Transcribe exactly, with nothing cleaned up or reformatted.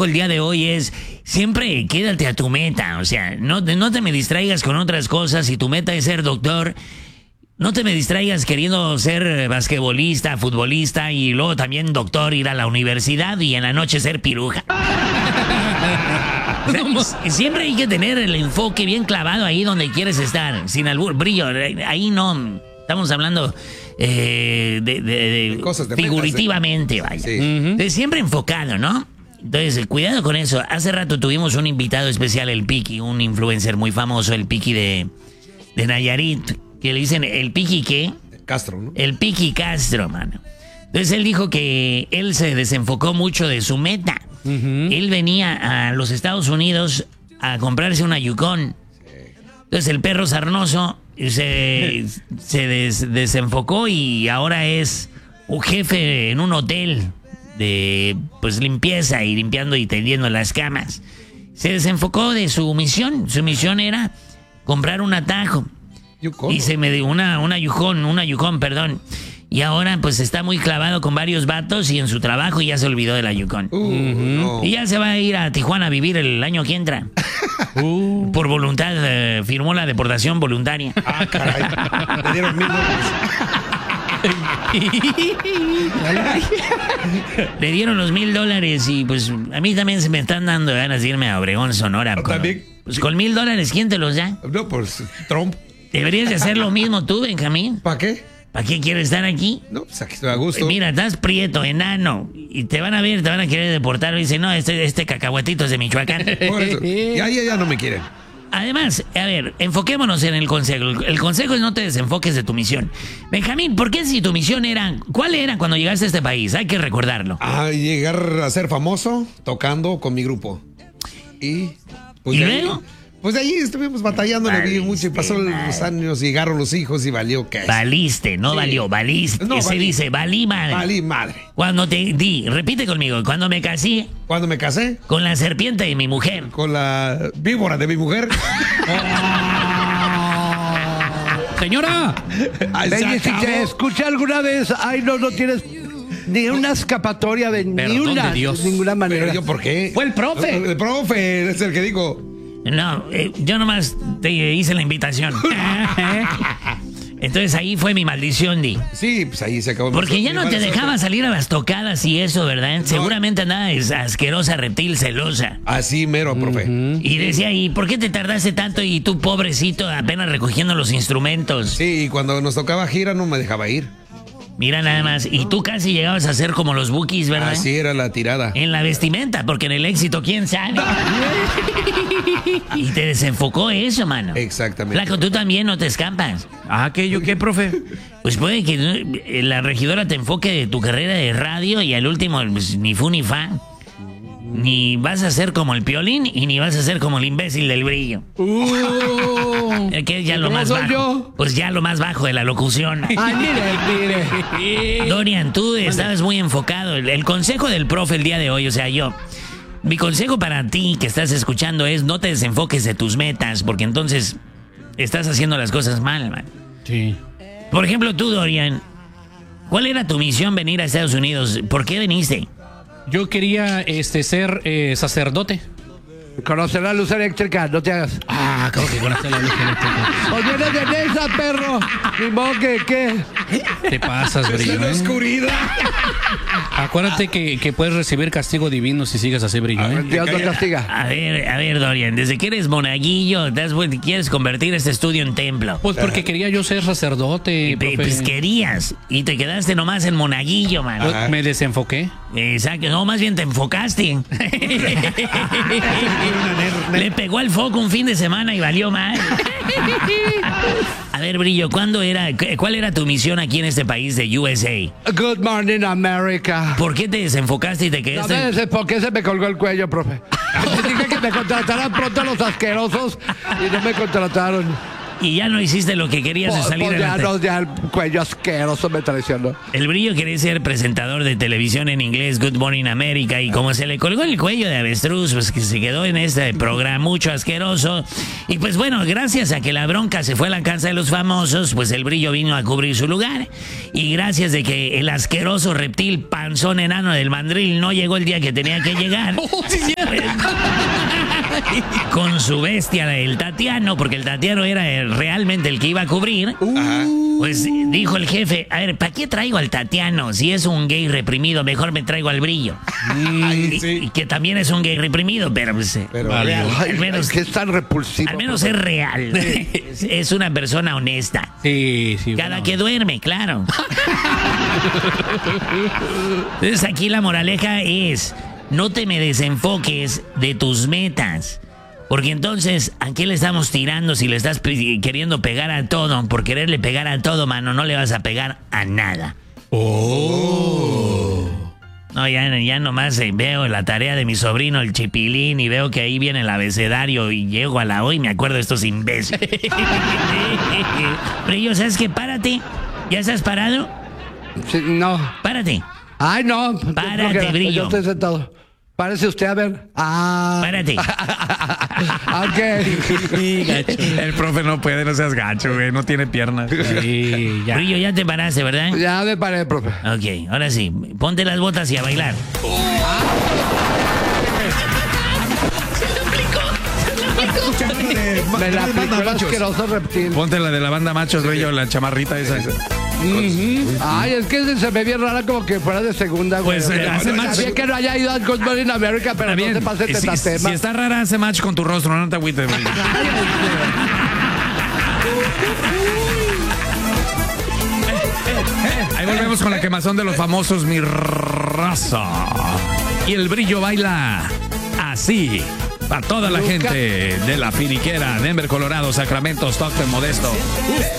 consejo el día de hoy es, siempre quédate a tu meta. O sea, no, no te me distraigas con otras cosas. Si tu meta es ser doctor, no te me distraigas queriendo ser basquetbolista, futbolista y luego también doctor, ir a la universidad y en la noche ser piruja. O sea, siempre hay que tener el enfoque bien clavado ahí donde quieres estar, sin albur, brillo, ahí no, estamos hablando eh, de, de, de, cosas de figurativamente, metas, ¿eh? Vaya. Sí. Uh-huh. Entonces, siempre enfocado, ¿no? Entonces, cuidado con eso. Hace rato tuvimos un invitado especial, el Piki, un influencer muy famoso, el Piki de, de Nayarit, que le dicen el Piki, ¿qué? Castro, ¿no? El Piki Castro, mano. Entonces, él dijo que él se desenfocó mucho de su meta. Uh-huh. Él venía a los Estados Unidos a comprarse una Yukon. Entonces el perro sarnoso se, se des, desenfocó y ahora es un jefe en un hotel de pues limpieza y limpiando y tendiendo las camas. Se desenfocó de su misión. Su misión era comprar un atajo. Yukon. Y se me dio una, una Yukon, una Yukon, perdón. Y ahora pues está muy clavado con varios vatos y en su trabajo ya se olvidó de la Yukon. Uh, no. Y ya se va a ir a Tijuana a vivir el año que entra. Uh. Por voluntad, eh, firmó la deportación voluntaria. Ah, caray. Le dieron mil dólares. Le dieron los mil dólares y pues a mí también se me están dando ganas de irme a Obregón, Sonora. Con, pues con mil dólares, ¿quién te los da? No, pues Trump. Deberías de hacer lo mismo tú, Benjamín. ¿Para qué? ¿Para qué quieres estar aquí? No, pues aquí estoy a gusto. Mira, estás prieto, enano. Y te van a ver, te van a querer deportar. Y dicen, no, este, este cacahuatito es de Michoacán. Por eso. Ya, ya, ya no me quieren. Además, a ver, enfoquémonos en el consejo. El consejo es no te desenfoques de tu misión. Benjamín, ¿por qué si tu misión era... ¿Cuál era cuando llegaste a este país? Hay que recordarlo. Ah, llegar a ser famoso tocando con mi grupo. Y... Pues ¿Y luego? Pues de ahí estuvimos batallando mucho y pasó los años, llegaron los hijos y valió que... Valiste, no sí. valió, valiste. No, se valí. Dice, valí madre. Valí madre. Cuando te di, repite conmigo, cuando me casé... ¿Cuándo me casé? Con la serpiente de mi mujer. Con la víbora de mi mujer. Señora, Benny, si te escuché alguna vez, ay, no, no tienes... Ni una escapatoria de ni una, de Dios. ninguna manera. ¿Pero yo por qué? Fue el profe. El, el profe es el que dijo... No, eh, yo nomás te hice la invitación. Entonces ahí fue mi maldición, Di. Sí, pues ahí se acabó. Porque ya no te dejaba salir a las tocadas y eso, ¿verdad? No. Seguramente andabas asquerosa, reptil, celosa. Así mero, profe. Uh-huh. Y decía, ¿y por qué te tardaste tanto y tú, pobrecito, apenas recogiendo los instrumentos? Sí, y cuando nos tocaba gira no me dejaba ir. Mira nada más, y tú casi llegabas a ser como los Bukis, ¿verdad? Así era la tirada. En la vestimenta, porque en el éxito, ¿quién sabe? Y te desenfocó eso, mano. Exactamente. Flaco, tú también no te escapas. Ah, ¿qué? ¿Yo qué, profe? Pues puede que la regidora te enfoque de tu carrera de radio y al último, pues, ni fu ni fa. Ni vas a ser como el Piolín y ni vas a ser como el imbécil del Brillo. Uh, que es ya lo más bajo. Yo? Pues ya lo más bajo de la locución. Ay, mire, mire. Dorian, tú estabas muy enfocado. El, el consejo del profe el día de hoy, o sea, yo... Mi consejo para ti que estás escuchando es no te desenfoques de tus metas, porque entonces estás haciendo las cosas mal, man. Sí. Por ejemplo, tú, Dorian, ¿cuál era tu misión venir a Estados Unidos? ¿Por qué viniste? Yo quería este ser eh, sacerdote. Conocer la luz eléctrica, no te hagas. Ah, ¿cómo que conocer la luz eléctrica? O vienes de mesa, perro. Ni modo que, ¿qué? Te pasas, Brillo. Es la ¿eh? oscuridad. Acuérdate que, que puedes recibir castigo divino si sigues así, Brillo. ¿eh? Dios no castiga. A ver, a ver, Dorian, desde que eres monaguillo, te has, quieres convertir este estudio en templo. Pues porque quería yo ser sacerdote. Y, pues querías, y te quedaste nomás en monaguillo, man. Ajá. Me desenfoqué. Exacto, no, más bien te enfocaste. Le pegó al foco un fin de semana y valió mal. A ver, Brillo, ¿cuándo era, ¿cuál era tu misión aquí en este país de U S A? Good morning, America. ¿Por qué te desenfocaste y te quedaste? No sé por qué se me colgó el cuello, profe. Dije que me contrataran pronto los asquerosos y no me contrataron. y ya no hiciste lo que querías de Pues, salir pues en la ya, te- no, ya el cuello asqueroso me traicionó. El Brillo quería ser presentador de televisión en inglés, Good Morning America, y como se le colgó el cuello de avestruz, pues que se quedó en este programa mucho asqueroso. Y pues bueno, gracias a que la bronca se fue a la casa de los famosos, pues el Brillo vino a cubrir su lugar. Y gracias de que el asqueroso reptil panzón enano del mandril no llegó el día que tenía que llegar. Pues, con su bestia, el Tatiano, porque el Tatiano era el- realmente el que iba a cubrir. Pues dijo el jefe, a ver, ¿para qué traigo al Tatiano? Si es un gay reprimido, mejor me traigo al Brillo. Ay, Y, sí. y que también es un gay reprimido, pero, pues, eh, Pero Vale. real. Ay, Al menos- es que es tan repulsivo. al menos es real. Es, es una persona honesta. Sí, sí. Cada bueno. que duerme, claro. Entonces aquí la moraleja es, no te me desenfoques de tus metas. Porque entonces, ¿a qué le estamos tirando si le estás pe- queriendo pegar a todo? Por quererle pegar a todo, mano, no le vas a pegar a nada. Oh. No, ya, ya nomás eh, veo la tarea de mi sobrino, el Chipilín, y veo que ahí viene el abecedario y llego a la O y me acuerdo de estos imbéciles. Pero yo, ¿sabes qué? Párate. ¿Ya estás parado? Sí, no. Párate. Ay, no. Párate, Yo creo que- Brillo. Yo estoy sentado. Párese usted a ver. Ah. Párate. Ok. El profe no puede, no seas gacho, güey. No tiene piernas. Sí, ya. Brillo, ya te paraste, ¿verdad? Ya me paré, profe. Ok, ahora sí. Ponte las botas y a bailar. Me la aplicó Manda el machos. asqueroso reptil. Ponte la de la banda machos, Brillo, la chamarrita esa. Ay, es que se ve bien rara como que fuera de segunda, güey. Pues, eh, hace Está match. bien que no haya ido al Good Morning America, pero Está bien. no se pase Si, tetatema. si está rara, hace match con tu rostro, no te agüites, Brillo. Ahí volvemos con la quemazón de los famosos, mi raza. Y el Brillo baila así. Para toda la gente de la Finiquera, Denver, Colorado, Sacramento, Stockton, Modesto.